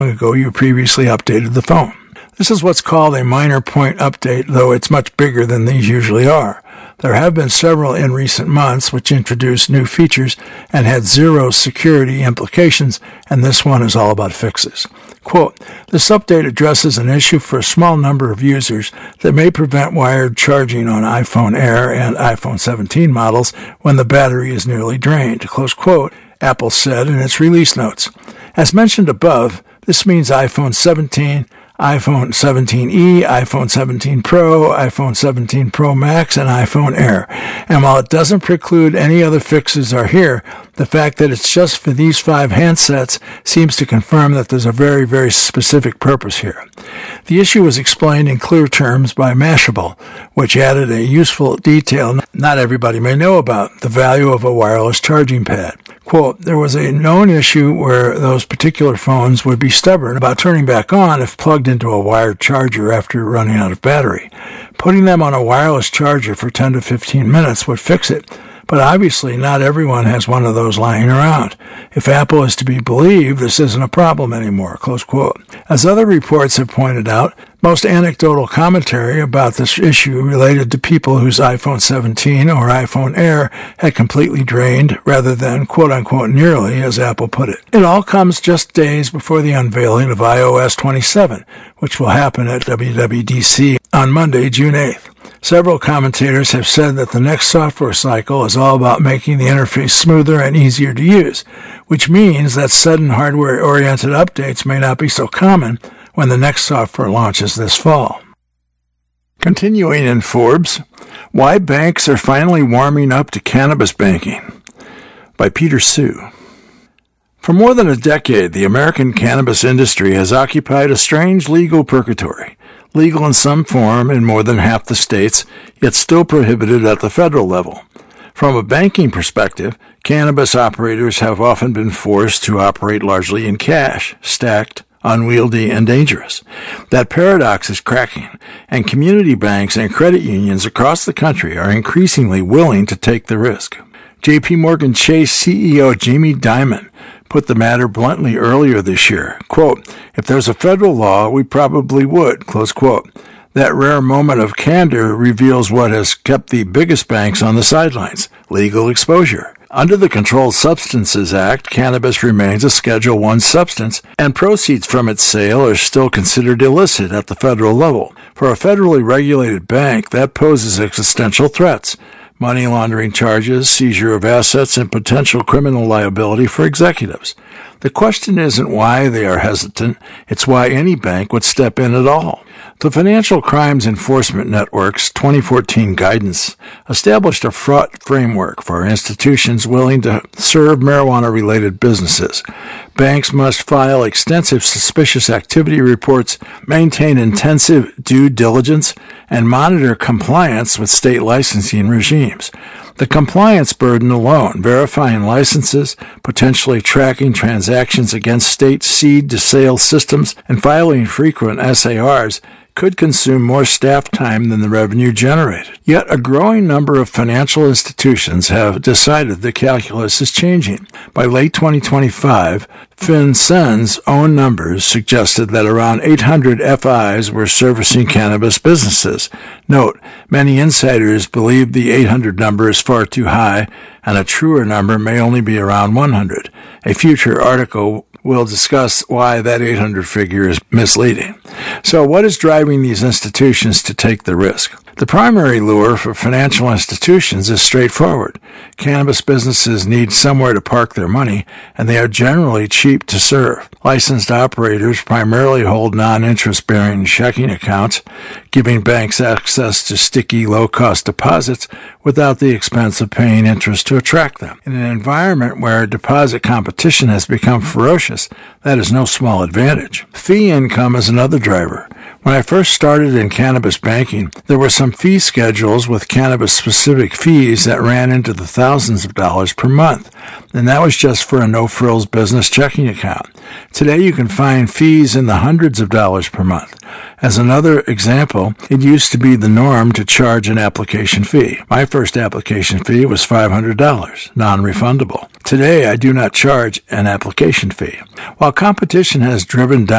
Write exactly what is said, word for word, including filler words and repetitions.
ago you previously updated the phone. This is what's called a minor point update, though it's much bigger than these usually are. There have been several in recent months which introduced new features and had zero security implications, and this one is all about fixes. Quote, this update addresses an issue for a small number of users that may prevent wired charging on iPhone Air and iPhone seventeen models when the battery is nearly drained, close quote, Apple said in its release notes. As mentioned above, this means iPhone seventeen, iPhone seventeen e, iPhone seventeen Pro, iPhone seventeen Pro Max, and iPhone Air. And while it doesn't preclude any other fixes are here, the fact that it's just for these five handsets seems to confirm that there's a very, very specific purpose here. The issue was explained in clear terms by Mashable, which added a useful detail not everybody may know about, the value of a wireless charging pad. Quote, there was a known issue where those particular phones would be stubborn about turning back on if plugged into a wired charger after running out of battery. Putting them on a wireless charger for ten to fifteen minutes would fix it, but obviously not everyone has one of those lying around. If Apple is to be believed, this isn't a problem anymore, close quote. As other reports have pointed out, most anecdotal commentary about this issue related to people whose iPhone seventeen or iPhone Air had completely drained rather than quote-unquote nearly, as Apple put it. It all comes just days before the unveiling of i O S twenty-seven, which will happen at W W D C on Monday, June eighth. Several commentators have said that the next software cycle is all about making the interface smoother and easier to use, which means that sudden hardware-oriented updates may not be so common when the next software launches this fall. Continuing in Forbes, Why Banks Are Finally Warming Up to Cannabis Banking by Peter Sue. For more than a decade, the American cannabis industry has occupied a strange legal purgatory. Legal in some form in more than half the states, yet still prohibited at the federal level. From a banking perspective, cannabis operators have often been forced to operate largely in cash, stacked, unwieldy, and dangerous. That paradox is cracking, and community banks and credit unions across the country are increasingly willing to take the risk. J P Morgan Chase C E O Jamie Dimon put the matter bluntly earlier this year. Quote, if there's a federal law, we probably would, close quote. That rare moment of candor reveals what has kept the biggest banks on the sidelines, legal exposure. Under the Controlled Substances Act, cannabis remains a Schedule one substance, and proceeds from its sale are still considered illicit at the federal level. For a federally regulated bank, that poses existential threats. Money laundering charges, seizure of assets, and potential criminal liability for executives. The question isn't why they are hesitant, it's why any bank would step in at all. The Financial Crimes Enforcement Network's twenty fourteen guidance established a fraught framework for institutions willing to serve marijuana-related businesses. Banks must file extensive suspicious activity reports, maintain intensive due diligence, and monitor compliance with state licensing regimes. The compliance burden alone, verifying licenses, potentially tracking transactions against state seed-to-sale systems, and filing frequent S A Rs, could consume more staff time than the revenue generated. Yet a growing number of financial institutions have decided the calculus is changing. By late twenty twenty-five, FinCEN's own numbers suggested that around eight hundred F Is were servicing cannabis businesses. Note, many insiders believe the eight hundred number is far too high, and a truer number may only be around one hundred. A future article will discuss why that eight hundred figure is misleading. So what is driving these institutions to take the risk? The primary lure for financial institutions is straightforward. Cannabis businesses need somewhere to park their money, and they are generally cheap to serve. Licensed operators primarily hold non-interest-bearing checking accounts, giving banks access to sticky, low-cost deposits without the expense of paying interest to attract them. In an environment where deposit competition has become ferocious, that is no small advantage. Fee income is another driver. When I first started in cannabis banking, there were some fee schedules with cannabis-specific fees that ran into the thousands of dollars per month, and that was just for a no-frills business checking account. Today you can find fees in the hundreds of dollars per month. As another example, it used to be the norm to charge an application fee. My first application fee was five hundred dollars, non-refundable. Today, I do not charge an application fee. While competition has driven down